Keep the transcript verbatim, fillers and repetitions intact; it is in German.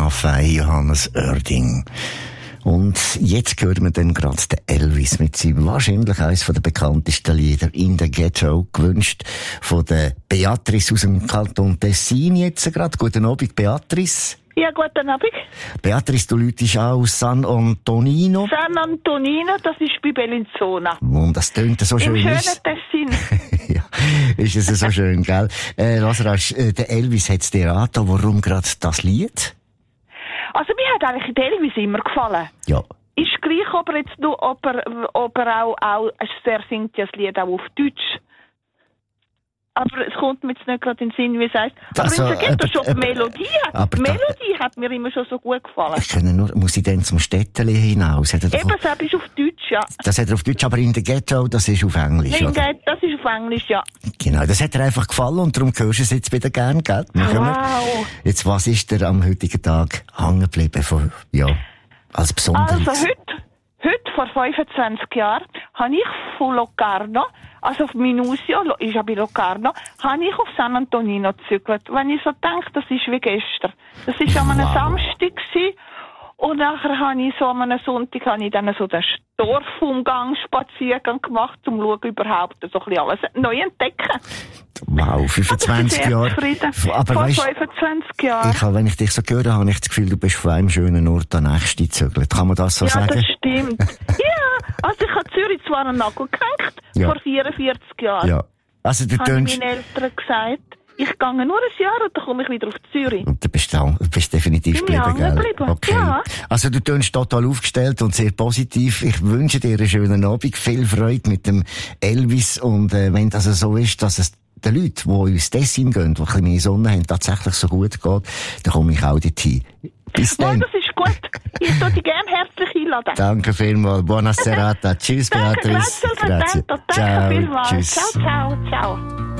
Corinna Fey, Johannes Oerding. Und jetzt hören wir dann gerade den Elvis mit seinem wahrscheinlich eines der bekanntesten Lieder «In the Ghetto», gewünscht von der Beatrice aus dem Kanton Tessin jetzt gerade. Guten Abend, Beatrice. Ja, guten Abend. Beatrice, du läutest auch aus San Antonino. San Antonino, das ist bei Bellinzona. Und das tönt so schön. Im schönen ist. Tessin. Ja, ist es so schön, gell? Äh, Lazarus, äh, der Elvis hat's dir angetan. Warum gerade das Lied? Also, mir hat eigentlich der Elvis immer gefallen. Ja. Ist gleich, ob er jetzt nur, ob er, ob er auch, auch, er singt ja das Lied auch auf Deutsch. Aber es kommt mir jetzt nicht gerade in den Sinn, wie es heisst. Aber Also, es gibt äh, schon äh, die Melodie. aber Die da- Melodie hat mir immer schon so gut gefallen. Ich kann nur, muss ich dann zum Städteli hinaus? Hat er doch- Eben, das ist auf Deutsch, ja. Das hat er auf Deutsch, aber in der Ghetto, das ist auf Englisch, Nein, oder? das ist auf Englisch, ja. Genau, das hat dir einfach gefallen und darum hörst du es jetzt wieder gern, gell? Machen wir. Wow. Jetzt, was ist dir am heutigen Tag hängen geblieben von, ja, als Besonderes? Also heute, heute vor fünfundzwanzig Jahren, habe ich von Locarno, also auf Minusio, Lo- ist ja bei Locarno, habe ich auf San Antonino gezügelt. Wenn ich so denke, das ist wie gestern. Das war an einem Wow. Samstag gewesen. Und nachher habe ich so an einem Sonntag habe ich dann so den Dorfumgang, Spaziergang gemacht, um zu schauen, überhaupt so ein bisschen alles neu entdecken. Wow, fünfundzwanzig Ich bin sehr Jahre. zufrieden. Aber Vor weißt, fünfundzwanzig Jahren. ich habe, wenn ich dich so höre, habe ich das Gefühl, du bist von einem schönen Ort an den nächsten gezögert. Kann man das so Ja, sagen? das stimmt. Ja, also ich habe Zürich zwar einen Nagel gehängt, Ja. vor vierundvierzig Jahren. Ja. Also du Habe ich tönst, meinen Eltern gesagt, ich gehe nur ein Jahr und dann komme ich wieder auf Zürich. und du bist, da, du bist definitiv Bin ich geblieben, hängen gell? geblieben, Okay. ja. Also du tönst total aufgestellt und sehr positiv. Ich wünsche dir einen schönen Abend, viel Freude mit dem Elvis und äh, wenn das so ist, dass es den Leuten, die ins Tessin gehen, die ein bisschen mehr Sonne haben, tatsächlich so gut geht, dann komme ich auch dorthin. Bis Ja, dann. das ist gut. Ich würde dich gerne herzlich einladen. Danke vielmals. Buona serata. Tschüss, Danke, Beatrice. grazie, Alberto. Danke Ciao. vielmals. Tschüss. Ciao, ciao, ciao.